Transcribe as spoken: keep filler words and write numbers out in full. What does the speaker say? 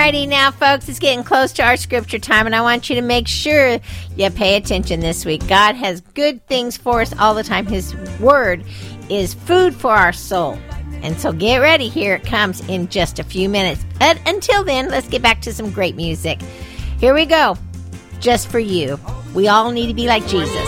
righty now, folks. It's getting close to our scripture time, and I want you to make sure you pay attention this week. God has good things for us all the time. His word is food for our soul. And so get ready. Here it comes in just a few minutes. But until then, let's get back to some great music. Here we go. Just for you. We all need to be like Jesus.